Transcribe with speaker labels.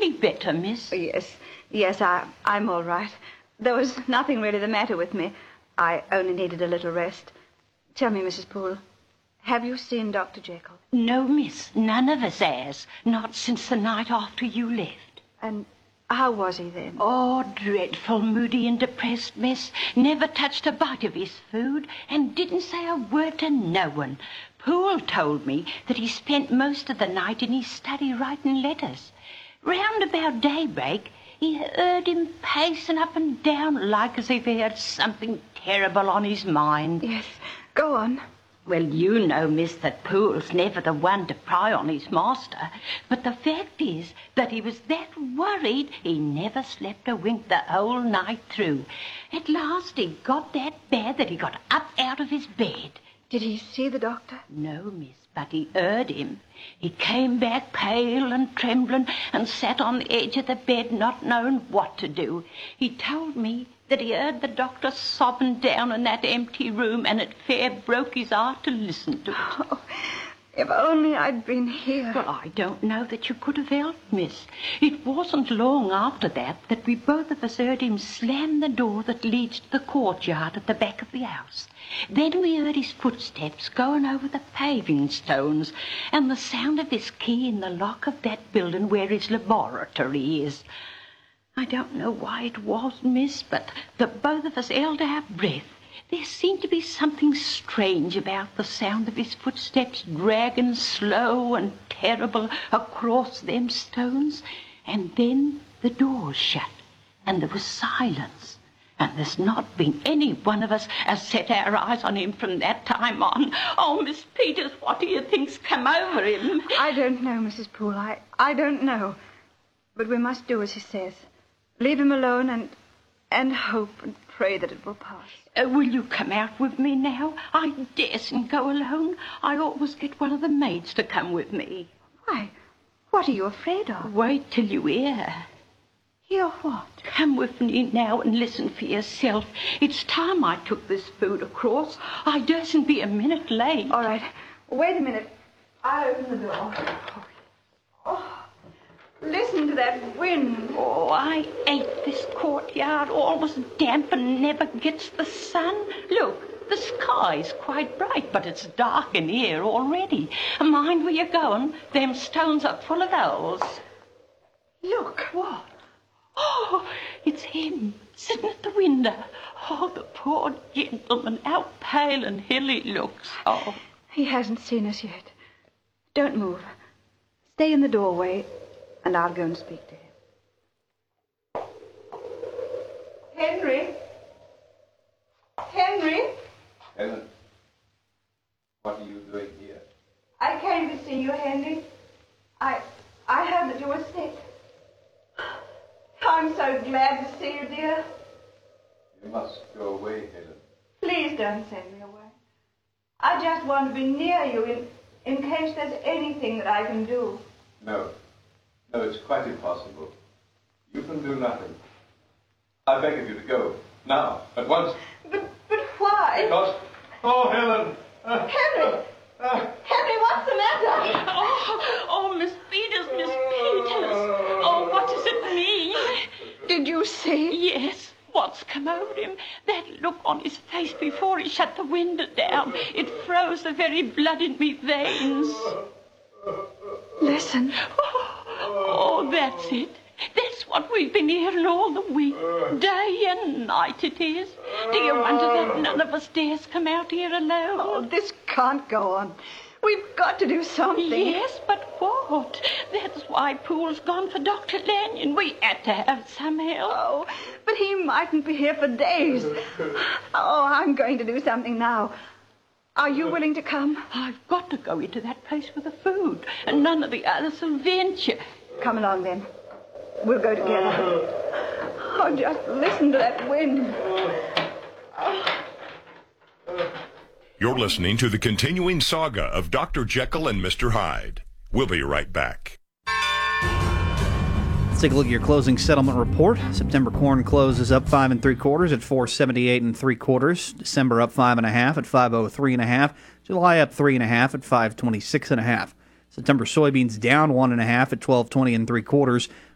Speaker 1: any better, miss?
Speaker 2: Yes, I'm all right. There was nothing really the matter with me. I only needed a little rest. Tell me, Mrs. Poole, have you seen Dr. Jekyll?
Speaker 1: No, miss, none of us has. Not since the night after you left.
Speaker 2: And how was he then?
Speaker 1: Oh, dreadful, moody and depressed, miss. Never touched a bite of his food and didn't say a word to no one. Poole told me that he spent most of the night in his study writing letters. Round about daybreak, he heard him pacing up and down like as if he had something terrible on his mind.
Speaker 2: Yes, go on.
Speaker 1: Well, you know, miss, that Poole's never the one to pry on his master. But the fact is that he was that worried he never slept a wink the whole night through. At last he got that bad that he got up out of his bed.
Speaker 2: Did he see the doctor?
Speaker 1: No, miss, but he heard him. He came back pale and trembling and sat on the edge of the bed not knowing what to do. He told me that he heard the doctor sobbing down in that empty room and it fair broke his heart to listen to it.
Speaker 2: Oh, if only I'd been here.
Speaker 1: Well, I don't know that you could have helped, miss. It wasn't long after that we both of us heard him slam the door that leads to the courtyard at the back of the house. Then we heard his footsteps going over the paving stones and the sound of his key in the lock of that building where his laboratory is. I don't know why it was, miss, but the both of us held our breath. There seemed to be something strange about the sound of his footsteps dragging slow and terrible across them stones. And then the door shut, and there was silence. And there's not been any one of us as set our eyes on him from that time on. Oh, Miss Peters, what do you think's come over him?
Speaker 2: I don't know, Mrs. Poole. I don't know. But we must do as he says. Leave him alone and hope and pray that it will pass.
Speaker 1: Will you come out with me now? I daresn't go alone. I always get one of the maids to come with me.
Speaker 2: Why, what are you afraid of?
Speaker 1: Wait till you hear.
Speaker 2: Hear what?
Speaker 1: Come with me now and listen for yourself. It's time I took this food across. I dursn't be a minute late.
Speaker 2: All right. Wait a minute. I'll open the door. Oh. Listen to that wind.
Speaker 1: Oh, I hate this courtyard, always damp and never gets the sun. Look, the sky's quite bright, but it's dark in here already. Mind where you're going. Them stones are full of holes.
Speaker 2: Look.
Speaker 1: What? Oh, it's him, sitting at the window. Oh, the poor gentleman, how pale and ill he looks. Oh.
Speaker 2: He hasn't seen us yet. Don't move. Stay in the doorway. And I'll go and speak to him. Henry? Henry?
Speaker 3: Helen, what are you doing here?
Speaker 2: I came to see you, Henry. I heard that you were sick. I'm so glad to see you, dear.
Speaker 3: You must go away, Helen.
Speaker 2: Please don't send me away. I just want to be near you in case there's anything that I can do.
Speaker 3: No. No, it's quite impossible. You can do nothing. I beg of you to go. Now, at once.
Speaker 2: But why?
Speaker 3: Because... Oh, Helen!
Speaker 2: Henry! Henry, what's the matter?
Speaker 1: Oh, Miss Peters, Miss Peters. Oh, what does it mean?
Speaker 2: Did you see?
Speaker 1: Yes. What's come over him? That look on his face before he shut the window down. It froze the very blood in me veins.
Speaker 2: Listen.
Speaker 1: Oh, that's it. That's what we've been hearing all the week. Day and night it is. Do you wonder that none of us dares come out here alone?
Speaker 2: Oh, this can't go on. We've got to do something.
Speaker 1: Yes, but what? That's why Poole's gone for Dr. Lanyon. We had to have some help.
Speaker 2: Oh, but he mightn't be here for days. Oh, I'm going to do something now. Are you willing to come?
Speaker 1: I've got to go into that place with the food, and none of the others will venture.
Speaker 2: Come along, then. We'll go together. Oh, just listen to that wind.
Speaker 4: You're listening to the continuing saga of Dr. Jekyll and Mr. Hyde. We'll be right back.
Speaker 5: Let's take a look at your closing settlement report. September corn closes up 5 3/4 at 478 3/4. December up 5 1/2 at 503 1/2. July up 3 1/2 at 526 1/2. September soybeans down 1 1/2 at 1220 3/4.